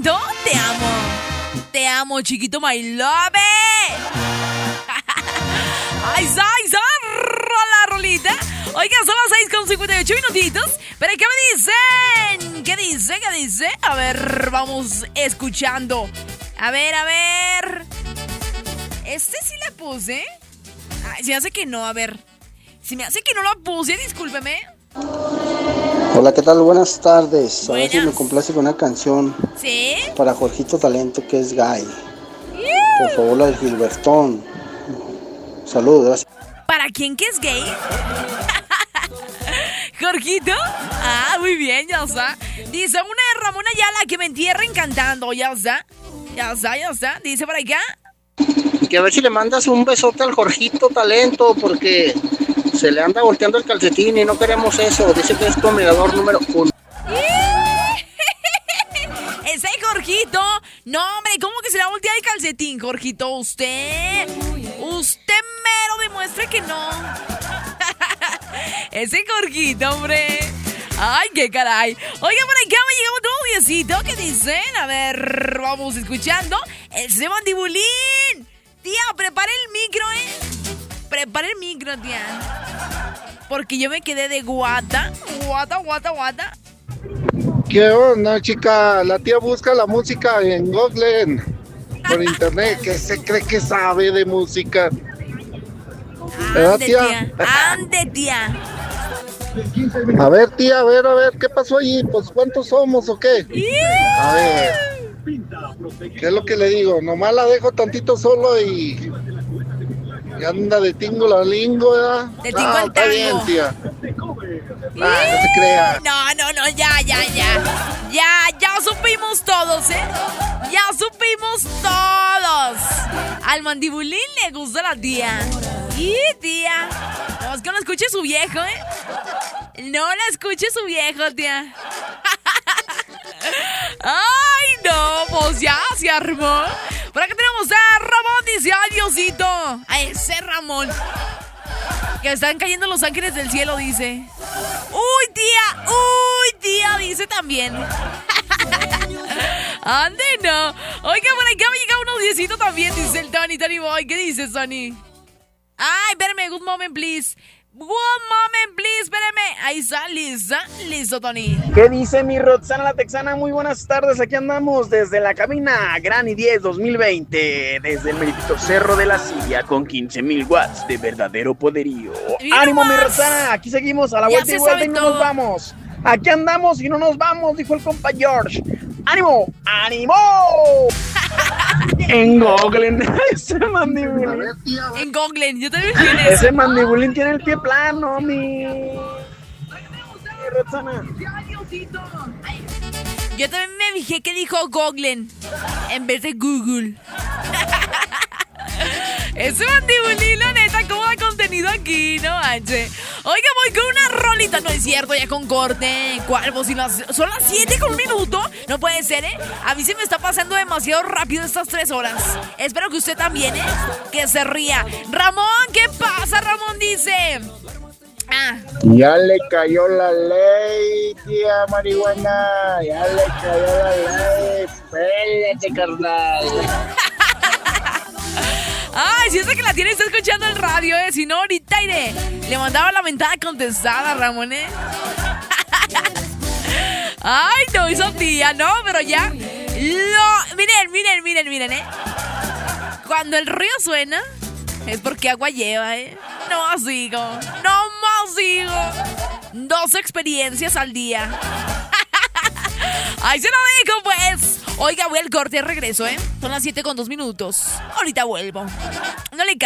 Jorgito, te amo. Te amo, chiquito, my love. Ay, la rolita. Oiga, son las 6:58 minutitos. Pero ¿qué me dicen? ¿Qué dice? A ver, vamos escuchando. A ver. Este sí le puse. Ay, se me hace que no, a ver. Si me hace que no lo puse, discúlpeme. Hola, ¿qué tal? Buenas tardes. Buenas. A ver si me complace con una canción. ¿Sí? Para Jorgito Talento, que es Guy. Por favor, la de Gilbertón. Saludos, gracias. ¿Para quién que es gay? ¿Jorgito? Ah, muy bien, ya está. Dice una de Ramón Ayala, que me entierren cantando. Ya está. Dice por acá. Que a ver si le mandas un besote al Jorgito Talento, porque se le anda volteando el calcetín y no queremos eso. Dice que es tu admirador número 1. Ese Jorgito. No, hombre, ¿cómo que se le va a voltear el calcetín, Jorgito? Usted mero demuestre que no. Ese Jorgito, hombre. Ay, qué caray. Oiga, por acá me llega otro audiocito que dicen. A ver, vamos escuchando. Ese mandibulín. Tía, prepara el micro, Prepara el micro, tía. Porque yo me quedé de guata. ¿Qué onda, chica? La tía busca la música en Google, por internet, que se cree que sabe de música. ¿Verdad, tía? Ande, tía. A ver, tía, a ver, ¿qué pasó allí? Pues, ¿cuántos somos o qué? A ver, ¿qué es lo que le digo? Nomás la dejo tantito solo y anda de tingo la lingo, ¿verdad? De tingo al está tango. bien, tía. No se crea. No, ya supimos todos, Ya supimos todos. Al mandibulín le gusta la tía. Y tía, no es que no escuche su viejo, No la escuche su viejo, tía. Ay, no, pues ya se armó. Por acá tenemos a Ramón, dice, ay, Diosito. A ese Ramón. Que están cayendo los ángeles del cielo, dice. Uy, tía, dice también. Ande, no. Oiga, por acá me llega un audiecito también, dice el Tony Boy. ¿Qué dices, Tony? Ay, espérame, good moment, please, espérame. Ahí está, listo, Tony. ¿Qué dice mi Roxana la Texana? Muy buenas tardes, aquí andamos desde la cabina Granny 10 2020, desde el meritito Cerro de la Silla, con 15,000 watts de verdadero poderío. ¡Ánimo, mi Roxana! Aquí seguimos a la vuelta y vuelta y no nos vamos. Aquí andamos y no nos vamos, dijo el compa George. ¡Ánimo! En Google, ese mandibulín. En Google, yo también vi eso. Ese mandibulín tiene el pie plano, mi Roxana. Yo también me fijé que dijo Google en vez de Google. Ese mandibulín, la neta, ¿cómo da contenido aquí? No manches. Oiga, voy con una rolita. No es cierto, ya con corte. ¿Cuál? Pues si son las 7 con un minuto. No puede ser, A mí se me está pasando demasiado rápido estas 3 horas. Espero que usted también, que se ría. Ramón, ¿qué pasa? Ramón dice... Ya le cayó la ley, tía marihuana. Ya le cayó la ley. Espérate, carnal. Ay, si es que la tiene, está escuchando el radio, Si no, ahorita le mandaba la mentada contestada, Ramón, Ay, no hizo tía, no, pero ya. Miren, Cuando el río suena, es porque agua lleva, No más digo. 2 experiencias al día. Ahí se lo dejo, pues. Oiga, voy al corte y regreso, Son las 7 con 2 minutos. Ahorita vuelvo. No le